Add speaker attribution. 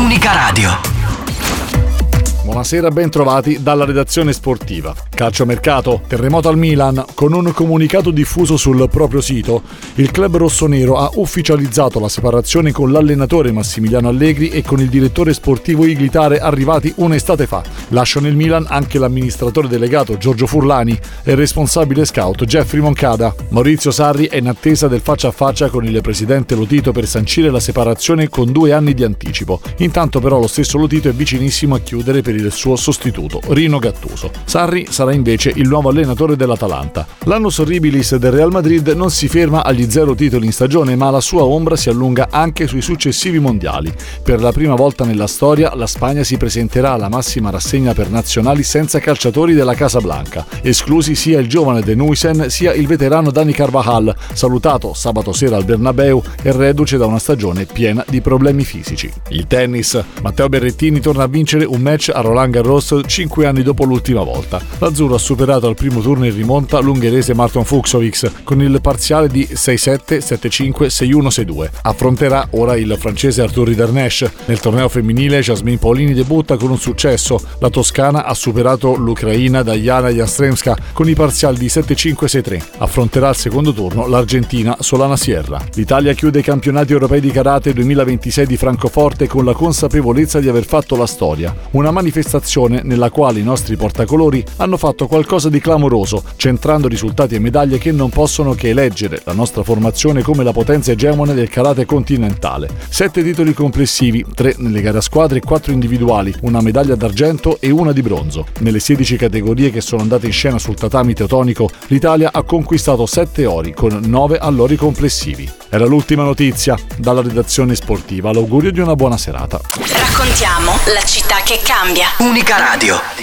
Speaker 1: Unica Radio.
Speaker 2: Buonasera, ben trovati dalla redazione sportiva. Calciomercato, terremoto al Milan. Con un comunicato diffuso sul proprio sito, il club rossonero ha ufficializzato la separazione con l'allenatore Massimiliano Allegri e con il direttore sportivo Iglitare, arrivati un'estate fa. Lasciano il Milan anche l'amministratore delegato Giorgio Furlani e il responsabile scout Jeffrey Moncada. Maurizio Sarri è in attesa del faccia a faccia con il presidente Lotito per sancire la separazione con 2 anni di anticipo. Intanto però lo stesso Lotito è vicinissimo a chiudere per il suo sostituto, Rino Gattuso. Sarri sarà invece il nuovo allenatore dell'Atalanta. L'annus horribilis del Real Madrid non si ferma agli 0 titoli in stagione, ma la sua ombra si allunga anche sui successivi mondiali. Per la prima volta nella storia la Spagna si presenterà alla massima rassegna per nazionali senza calciatori della Casa Blanca, esclusi sia il giovane De Nuysen sia il veterano Dani Carvajal, salutato sabato sera al Bernabeu e reduce da una stagione piena di problemi fisici. Il tennis. Matteo Berrettini torna a vincere un match a Roland Garros 5 anni dopo l'ultima volta. L'azzurro ha superato al primo turno in rimonta l'ungherese Marton Fucsovics con il parziale di 6-7, 7-5, 6-1, 6-2. Affronterà ora il francese Arthur Ridernesch. Nel torneo femminile Jasmine Paolini debutta con un successo. La toscana ha superato l'ucraina Diana Yastremska con i parziali di 7-5, 6-3. Affronterà al secondo turno l'argentina Solana Sierra. L'Italia chiude i campionati europei di karate 2026 di Francoforte con la consapevolezza di aver fatto la storia. Una manifestazione nella quale i nostri portacolori hanno fatto qualcosa di clamoroso, centrando risultati e medaglie che non possono che eleggere la nostra formazione come la potenza egemone del karate continentale. 7 titoli complessivi, 3 nelle gare a squadre e 4 individuali, una medaglia d'argento e una di bronzo. Nelle 16 categorie che sono andate in scena sul tatami teutonico, l'Italia ha conquistato 7 ori con 9 allori complessivi. Era l'ultima notizia. Dalla redazione sportiva l'augurio di una buona serata.
Speaker 1: Raccontiamo la città che cambia. Unica Radio.